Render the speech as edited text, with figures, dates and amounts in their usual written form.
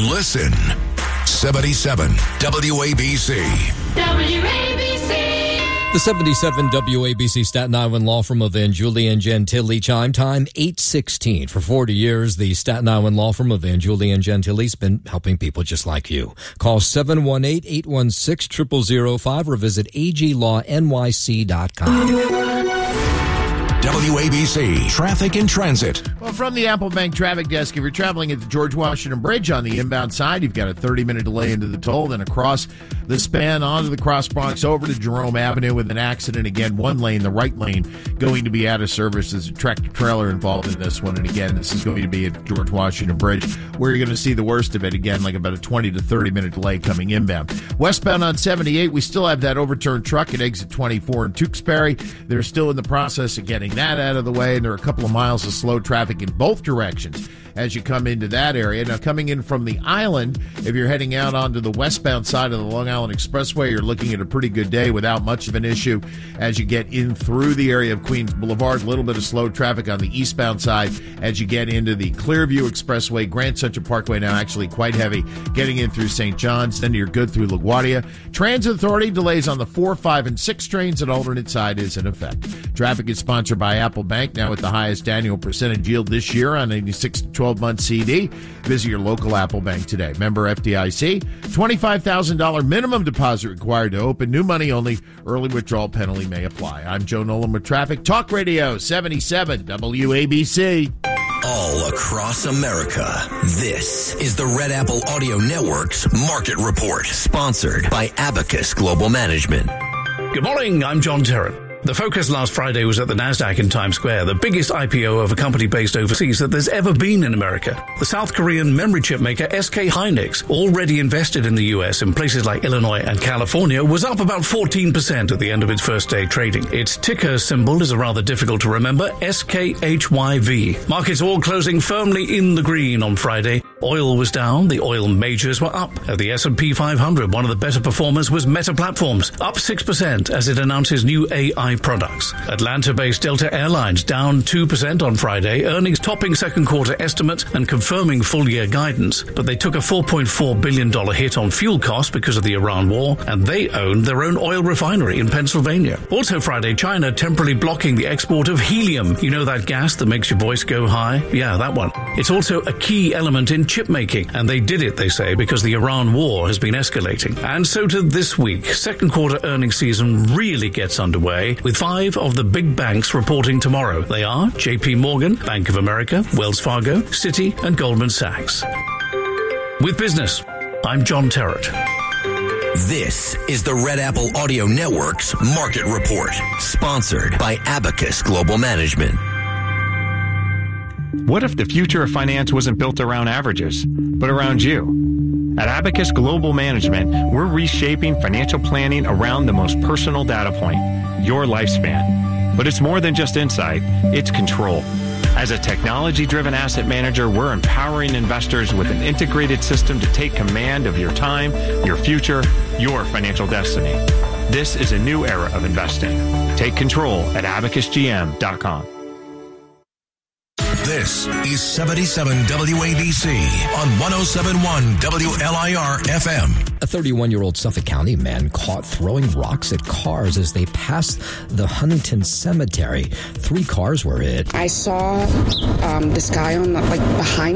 Listen. 77 WABC. The 77 WABC Staten Island law firm of Vanjuli and Gentili. Chime time 8:16. For 40 years, the Staten Island law firm of Vanjuli and Gentili has been helping people just like you. Call 718-816-0005 or visit aglawnyc.com. WABC Traffic and Transit. Well, from the Apple Bank traffic desk, if you're traveling at the George Washington Bridge on the inbound side, you've got a 30-minute delay into the toll, then across the span onto the Cross Bronx over to Jerome Avenue with an accident. Again, one lane, the right lane, going to be out of service. There's a tractor-trailer involved in this one. And again, this is going to be at George Washington Bridge, where you're going to see the worst of it. Again, like about a 20 to 30-minute delay coming inbound. Westbound on 78, we still have that overturned truck at exit 24 in Tewksbury. They're still in the process of getting that out of the way, and there are a couple of miles of slow traffic in both directions as you come into that area. Now, coming in from the island, if you're heading out onto the westbound side of the Long Island Expressway, you're looking at a pretty good day without much of an issue as you get in through the area of Queens Boulevard. A little bit of slow traffic on the eastbound side as you get into the Clearview Expressway. Grand Central Parkway now actually quite heavy getting in through St. John's. Then you're good through LaGuardia. Transit Authority delays on the 4, 5, and 6 trains at alternate side is in effect. Traffic is sponsored by Apple Bank, now with the highest annual percentage yield this year on a 6 to 12-month CD. Visit your local Apple Bank today. Member FDIC. $25,000 minimum deposit required to open. New money only. Early withdrawal penalty may apply. I'm Joe Nolan with Traffic Talk Radio 77 WABC. All across America, this is the Red Apple Audio Network's Market Report, sponsored by Abacus Global Management. Good morning, I'm John Terran. The focus last Friday was at the NASDAQ in Times Square, the biggest IPO of a company based overseas that there's ever been in America. The South Korean memory chip maker SK Hynix, already invested in the U.S. in places like Illinois and California, was up about 14% at the end of its first day trading. Its ticker symbol is a rather difficult to remember, SKHYV. Markets all closing firmly in the green on Friday. Oil was down, the oil majors were up. At the S&P 500, one of the better performers was Meta Platforms, up 6% as it announces new AI products. Atlanta-based Delta Airlines down 2% on Friday, earnings topping second quarter estimates and confirming full-year guidance. But they took a $4.4 billion hit on fuel costs because of the Iran war, and they owned their own oil refinery in Pennsylvania. Also Friday, China temporarily blocking the export of helium. You know that gas that makes your voice go high? Yeah, that one. It's also a key element in chip making, and they did it, they say, because the Iran war has been escalating. And so to this week, second quarter earnings season really gets underway, with 5 of the big banks reporting tomorrow. They are JP Morgan, Bank of America, Wells Fargo, Citi, and Goldman Sachs. With business, I'm John Terrett. This is the Red Apple Audio Network's Market Report, sponsored by Abacus Global Management. What if the future of finance wasn't built around averages, but around you? At Abacus Global Management, we're reshaping financial planning around the most personal data point, your lifespan. But it's more than just insight, it's control. As a technology-driven asset manager, we're empowering investors with an integrated system to take command of your time, your future, your financial destiny. This is a new era of investing. Take control at abacusgm.com. This is 77 WABC on 107.1 WLIR FM. A 31-year-old Suffolk County man caught throwing rocks at cars as they passed the Huntington Cemetery. 3 cars were hit. I saw this guy on behind